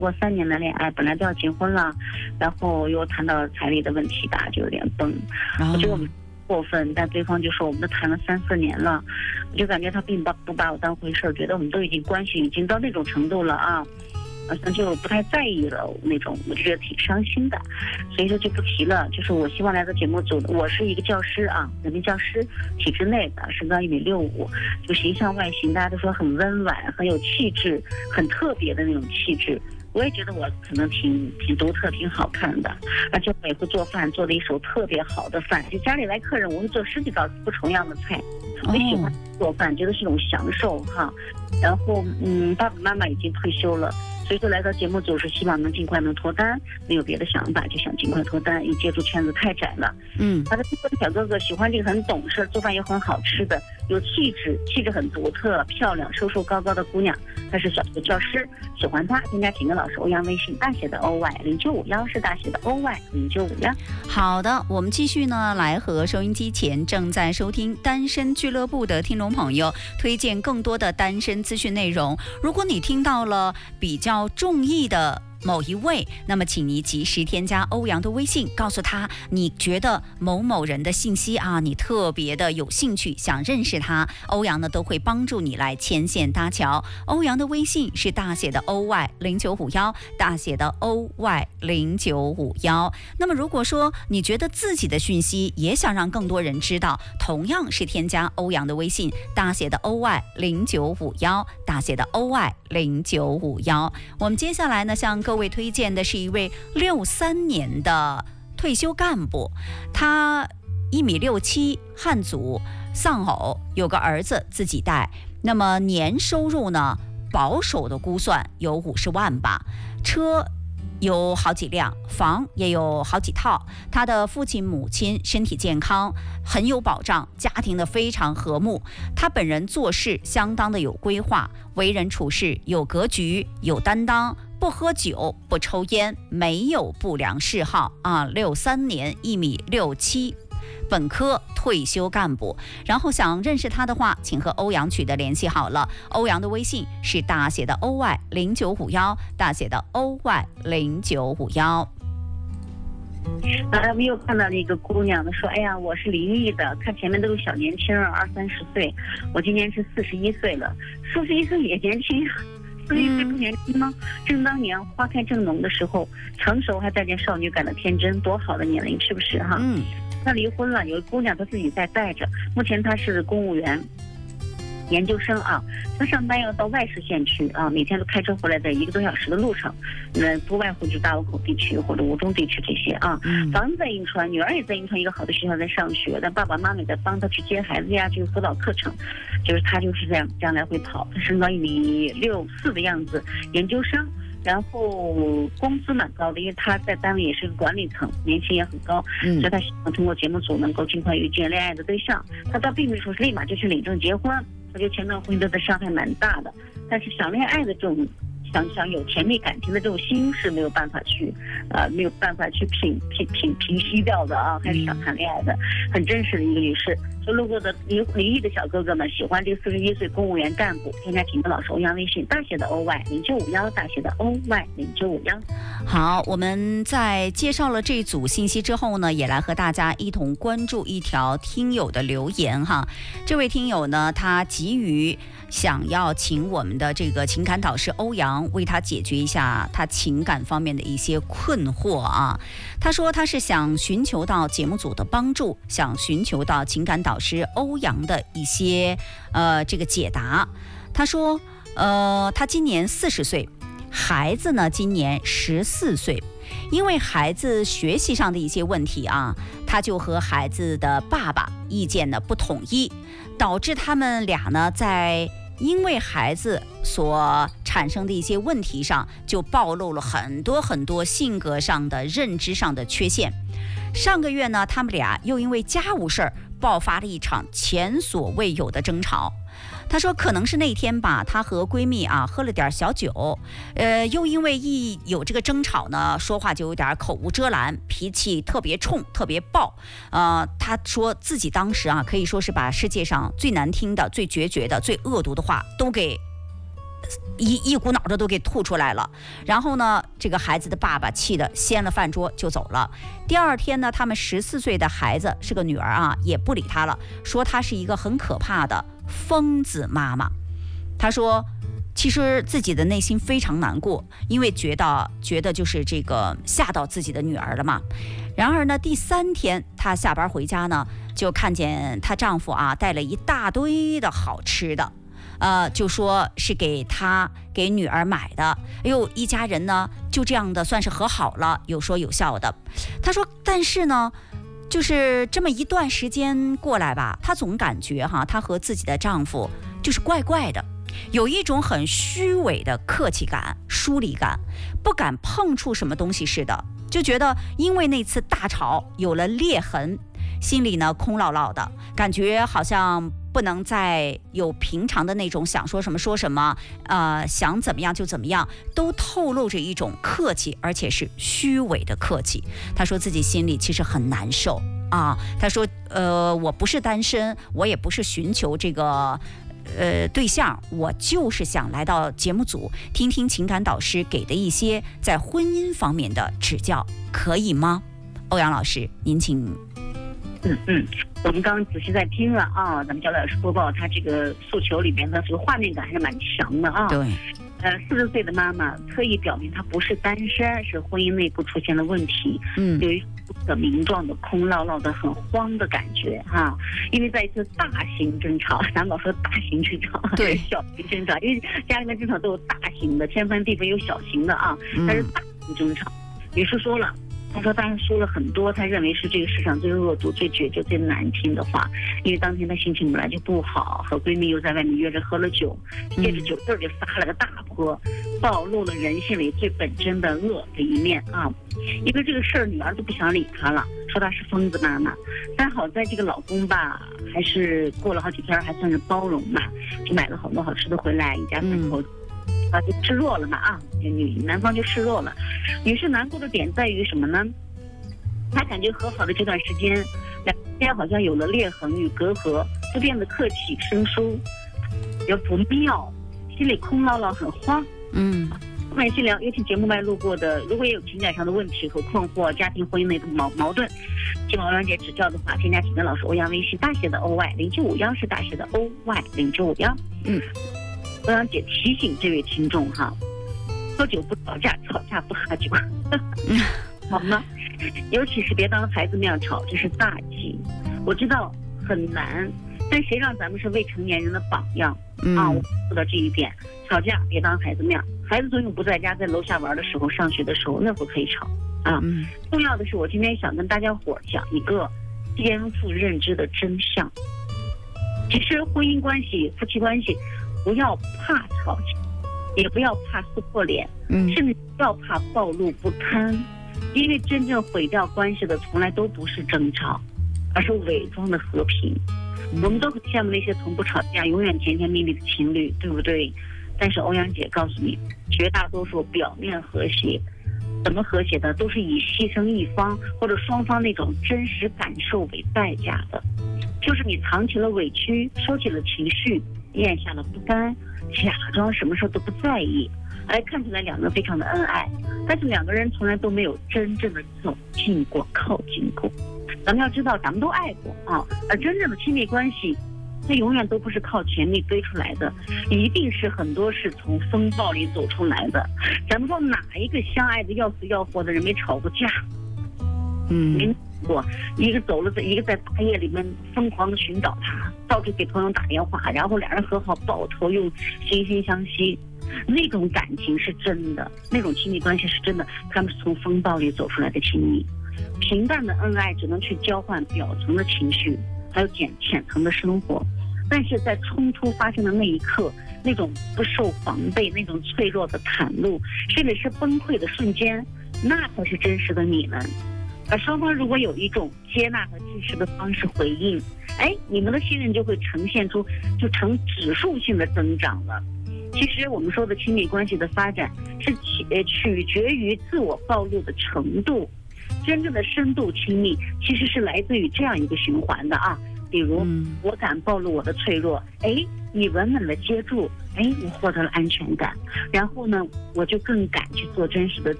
过3年的恋爱，本来都要结婚了，然后又谈到彩礼的问题吧，就有点崩。我觉得我们过分，但对方就说我们都谈了3、4年了，我就感觉他并不把我当回事儿，觉得我们都已经关系已经到那种程度了啊，好像就不太在意了那种，我就觉得挺伤心的，所以说就不提了。就是我希望来到节目组的，我是一个教师啊，人民教师，体制内的，身高1.65米，就形象外形大家都说很温婉，很有气质，很特别的那种气质。我也觉得我可能挺独特，挺好看的，而且我也会做饭，做了一手特别好的饭。就家里来客人，我会做10几道不重样的菜。我喜欢做饭，觉得是一种享受哈。然后爸爸妈妈已经退休了，所以说来到节目组是希望能尽快能脱单，没有别的想法，就想尽快脱单，因为接触圈子太窄了。他的小哥哥喜欢这个很懂事，做饭也很好吃的，有气质，气质很独特，漂亮，瘦瘦高高的姑娘。她是小学教师，喜欢她，添加请跟老师欧阳微信，大写的 OY0951是大写的 OY0951。 好的，我们继续呢，来和收音机前正在收听单身俱乐部的听众朋友推荐更多的单身资讯内容。如果你听到了比较中意的某一位，那么请你及时添加欧阳的微信，告诉他你觉得某某人的信息啊，你特别的有兴趣，想认识他，欧阳呢都会帮助你来牵线搭桥。欧阳的微信是大写的 OY0951，大写的 OY0951。那么如果说你觉得自己的讯息也想让更多人知道，同样是添加欧阳的微信，大写的 OY0951，大写的 OY0951。我们接下来呢，向各位推荐的是一位63年的退休干部，他1.67米，汉族，丧偶，有个儿子自己带，那么年收入呢，保守的估算有50万吧，车有好几辆，房也有好几套。他的父亲母亲身体健康，很有保障，家庭的非常和睦。他本人做事相当的有规划，为人处事有格局，有担当，不喝酒，不抽烟，没有不良嗜好啊。63年，1.67米。本科退休干部，然后想认识他的话，请和欧阳取得联系好了。欧阳的微信是大写的 OY0951，大写的 OY0951。 没有看到那个姑娘的说，哎呀，我是临沂的，看前面都是小年轻，20、30岁，我今年是41岁了，41岁也年轻41岁不年轻吗？正当年花开正浓的时候，成熟还带点少女感的天真，多好的年龄，是不是哈？他离婚了，有一姑娘他自己在带着，目前他是公务员研究生啊，他上班要到外市县去啊，每天都开车回来的1个多小时的路程，不外乎就大泸口地区或者吴中地区这些啊。房子在银川，女儿也在银川一个好的学校在上学，但爸爸妈妈也在帮他去接孩子呀，去辅导课程，就是他就是这样来回跑。他身高1.64米的样子，研究生。然后工资蛮高的，因为他在单位也是个管理层，年薪也很高，所以他希望通过节目组能够尽快遇见恋爱的对象。他倒并没说是立马就去领证结婚，我觉得前段婚姻对他伤害蛮大的，但是想恋爱的这种想有甜蜜感情的这种心是没有办法去平息掉的啊，还是想谈恋爱的，很真实的一个女士。说路过的离异的小哥哥们喜欢这个41岁公务员干部，添加请跟老师欧阳微信，大写的 OY0951，大写的 OY0951。 好，我们在介绍了这组信息之后呢，也来和大家一同关注一条听友的留言哈。这位听友呢，他急于想要请我们的这个情感导师欧阳为他解决一下他情感方面的一些困惑啊。他说他是想寻求到节目组的帮助，想寻求到情感导师欧阳的一些这个解答。他说他今年40岁，孩子呢今年14岁，因为孩子学习上的一些问题啊，他就和孩子的爸爸意见呢不统一，导致他们俩呢在因为孩子所产生的一些问题上，就暴露了很多性格上的、认知上的缺陷。上个月呢，他们俩又因为家务事儿爆发了一场前所未有的争吵。她说可能是那天吧，她和闺蜜啊喝了点小酒，又因为一有这个争吵呢，说话就有点口无遮拦，脾气特别冲，特别暴。她说自己当时啊，可以说是把世界上最难听的、最决绝的、最恶毒的话都给一股脑的都给吐出来了。然后呢，这个孩子的爸爸气得掀了饭桌就走了。第二天呢，他们14岁的孩子是个女儿啊，也不理他了，说她是一个很可怕的疯子妈妈。他说其实自己的内心非常难过，因为觉得就是这个吓到自己的女儿了嘛。然而呢，第3天她下班回家呢，就看见她丈夫啊带了一大堆的好吃的，就说是给女儿买的。哎呦，一家人呢就这样的算是和好了，有说有笑的。她说，但是呢，就是这么一段时间过来吧，她总感觉她和自己的丈夫就是怪怪的。有一种很虚伪的客气感、疏离感，不敢碰触什么东西似的，就觉得因为那次大吵有了裂痕，心里呢空落落的，感觉好像不能再有平常的那种想说什么说什么，想怎么样就怎么样，都透露着一种客气，而且是虚伪的客气。他说自己心里其实很难受啊。他说我不是单身，我也不是寻求这个对象，我就是想来到节目组听听情感导师给的一些在婚姻方面的指教，可以吗？欧阳老师，您请。 我们刚刚仔细在听了啊，咱们焦老师播报他这个诉求里面的这个画面感还是蛮强的啊。 对。 40岁的妈妈特意表明她不是单身，是婚姻内部出现了问题。有一不可名状的空落落的很慌的感觉哈。因为在一次大型争吵，咱们老说大型争吵， 对， 小型争吵，因为家里面争吵都有大型的，天翻地覆有小型的啊，但是大型争吵，女士说了。她说，当然说了很多，她认为是这个世上最恶毒、最决绝、最难听的话。因为当天她心情本来就不好，和闺蜜又在外面约着喝了酒，借着酒劲儿就撒了个大泼，暴露了人性里最本真的恶的一面啊！因为这个事儿，女儿都不想理她了，说她是疯子妈妈。但好在这个老公吧，还是过了好几天，还算是包容嘛，就买了好多好吃的回来，一家3口。就示弱了嘛啊，男方就示弱了。女士难过的点在于什么呢？她感觉和好的这段时间，两边好像有了裂痕与隔阂，就变得客气生疏，也不妙，心里空落落，很慌。欢迎细聊，有请节目外路过的，如果也有情感上的问题和困惑，家庭婚姻内的矛盾，希望欧阳姐指教的话，添加情感老师欧阳微信大写的 OY0951是大写的 OY0951。欧阳姐提醒这位听众哈，喝酒不吵架，吵架不喝酒，好吗？尤其是别当孩子面吵，这是大忌。我知道很难，但谁让咱们是未成年人的榜样啊？我做到这一点，吵架别当孩子面，孩子总有不在家，在楼下玩的时候、上学的时候，那会可以吵啊。重要的是，我今天想跟大家伙讲一个颠覆认知的真相。其实婚姻关系、夫妻关系。不要怕吵架，也不要怕撕破脸，甚至不要怕暴露不堪，因为真正毁掉关系的从来都不是争吵，而是伪装的和平。我们都很羡慕那些从不吵架、永远甜甜蜜蜜的情侣，对不对？但是欧阳姐告诉你，绝大多数表面和谐，怎么和谐的，都是以牺牲一方或者双方那种真实感受为代价的，就是你藏起了委屈，收起了情绪，咽下了不甘，假装什么事都不在意，看起来两个人非常的恩爱，但是两个人从来都没有真正的走近过、靠近过。咱们要知道，咱们都爱过啊，而真正的亲密关系，它永远都不是靠甜蜜堆出来的，一定是很多是从风暴里走出来的。咱们说哪一个相爱的要死要活的人没吵过架？没过，一个走了，一个在大夜里面疯狂的寻找他，到处给朋友打电话，然后两人和好抱头又惺惺相惜，那种感情是真的，那种亲密关系是真的，他们是从风暴里走出来的亲密。平淡的恩爱只能去交换表层的情绪，还有浅层的生活，但是在冲突发生的那一刻，那种不受防备、那种脆弱的袒露，甚至是崩溃的瞬间，那才是真实的你们。而双方如果有一种接纳和支持的方式回应，你们的信任就会呈现出，就呈指数性的增长了。其实我们说的亲密关系的发展是取决于自我暴露的程度，真正的深度亲密其实是来自于这样一个循环的啊， 比如我敢暴露我的脆弱，你稳稳的接住，我获得了安全感，然后呢，我就更敢去做真实的